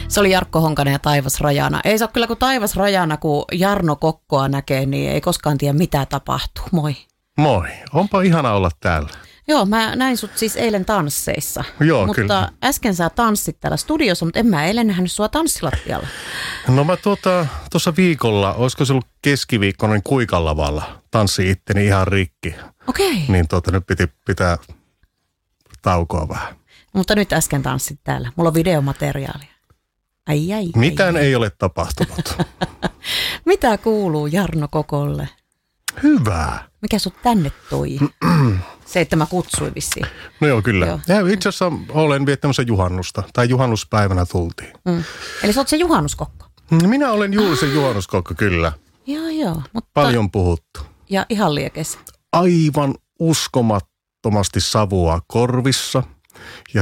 Se oli Jarkko Honkanen ja Taivas Rajana. Ei se ole kyllä kuin Taivas Rajana, kun Jarno Kokkoa näkee, niin ei koskaan tiedä mitä tapahtuu. Moi. Moi. Onpa ihana olla täällä. Joo, mä näin sut siis eilen tansseissa. Joo, mutta kyllä. Äsken sä tanssit täällä studiossa, mutta en mä eilen nähnyt sua tanssilattialla. No mä tuossa viikolla, olisiko se ollut keskiviikkona, niin Kuikanlavalla tanssi itteni ihan rikki. Okei. Niin nyt pitää taukoa vähän. Mutta nyt äsken tanssit täällä. Mulla on videomateriaalia. Ai. Mitään ei ole tapahtunut. Mitä kuuluu Jarno Kokolle? Hyvää. Mikä sut tänne toi? Se, että mä kutsuin vissiin. No joo, kyllä. Joo. Ja itse asiassa olen viettämässä juhannusta, tai juhannuspäivänä tultiin. Eli sä oot se juhannuskokko? Minä olen juuri se juhannuskokko, kyllä. Joo. Mutta... Paljon puhuttu. Ja ihan liekes. Aivan uskomattomasti savua korvissa. Ja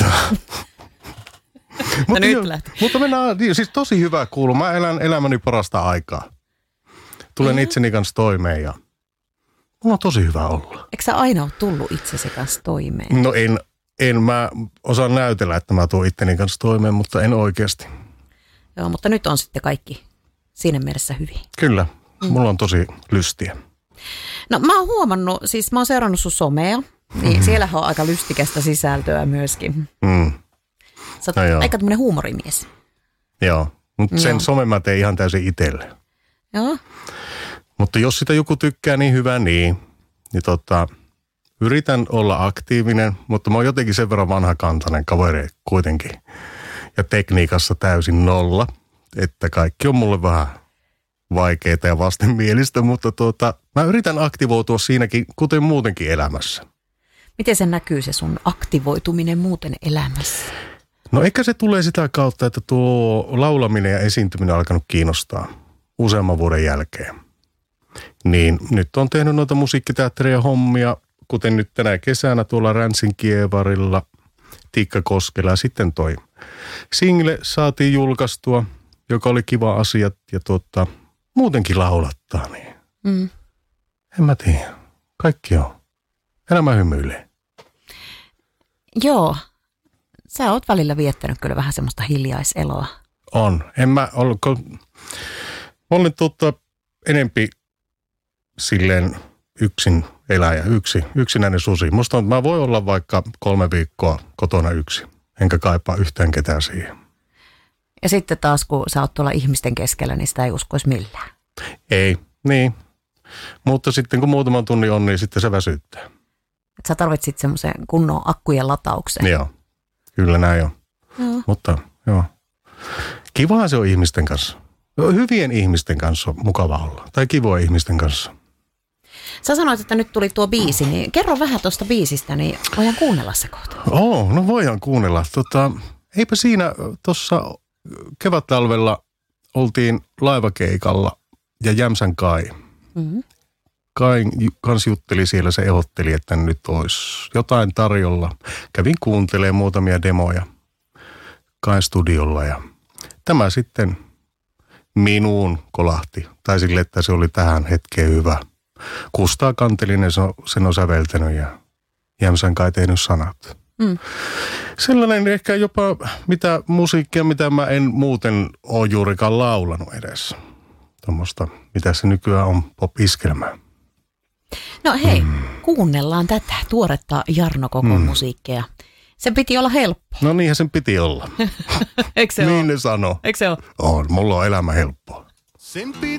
mutta mennään, siis tosi hyvä kuuluu. Mä elän elämäni parasta aikaa. Tulen itseni kanssa toimeen ja mulla on tosi hyvä olla. Eikö sä aina ole tullut itsesi kanssa toimeen? No en mä osaa näytellä, että mä tuun itteni kanssa toimeen, mutta en oikeasti. Joo, mutta nyt on sitten kaikki siinä mielessä hyvin. Kyllä, mulla on tosi lystiä. No mä oon huomannut, siis mä oon seurannut sun somea, niin siellähän on aika lystikästä sisältöä myöskin. Sä oot aika tämmönen huumorimies. Joo, mutta sen somen mä teen ihan täysin itselle. Joo. Mutta jos sitä joku tykkää niin hyvä niin yritän olla aktiivinen, mutta mä oon jotenkin sen verran vanhakantainen kaveri kuitenkin. Ja tekniikassa täysin nolla, että kaikki on mulle vähän vaikeaa ja vastenmielistä, mutta mä yritän aktivoitua siinäkin, kuten muutenkin elämässä. Miten se näkyy se sun aktivoituminen muuten elämässä? No ehkä se tulee sitä kautta, että tuo laulaminen ja esiintyminen on alkanut kiinnostaa useamman vuoden jälkeen. Niin nyt on tehnyt noita musiikkiteatteria hommia, kuten nyt tänä kesänä tuolla Ränsin Kievarilla, Tikkakoskella. Ja sitten toi single saatiin julkaistua, joka oli kiva asia ja muutenkin laulattaa. Niin. En mä tiedä. Kaikki on. Elämä hymyilee. Joo. Sä oot välillä viettänyt kyllä vähän semmoista hiljaiseloa. On. En mä ollut. Mä olen enempi silleen yksin eläjä, yksinäinen susi. Musta on, mä voin olla vaikka 3 viikkoa kotona yksin, enkä kaipaa yhtään ketään siihen. Ja sitten taas, kun sä oot tuolla ihmisten keskellä, niin sitä ei uskoisi millään. Ei, niin. Mutta sitten kun muutaman tunnin on, niin sitten se väsyttää. Et sä tarvitsit semmoisen kunnon akkujen latauksen. Joo, kyllä näin on. Joo. Mutta joo. Kivahan se on ihmisten kanssa. Hyvien ihmisten kanssa on mukava olla. Tai kivoja ihmisten kanssa. Sä sanoit, että nyt tuli tuo biisi, niin kerro vähän tuosta biisistä, niin voidaan kuunnella se kohta. No voidaan kuunnella. Eipä siinä tuossa kevättalvella oltiin laivakeikalla ja Jämsän Kai. Kai kans jutteli siellä, se ehdotteli, että nyt olisi jotain tarjolla. Kävin kuuntelemaan muutamia demoja Kain studiolla ja tämä sitten minuun kolahti. Tai sille, että se oli tähän hetkeen hyvä. Kustaa Kantelinen sen on säveltänyt ja Jämsän Kai tehnyt sanat. Sellainen ehkä jopa musiikkia, mitä mä en muuten ole juurikaan laulanut edes. Tuommoista, mitä se nykyään on pop-iskelmää. No hei, kuunnellaan tätä tuoretta Jarno Kokon musiikkia. Sen piti olla helppo. No niinhän sen piti olla. Eikö se niin ole? ne sanoo. Eikö se ole? On, mulla on elämä helppoa. Sen piti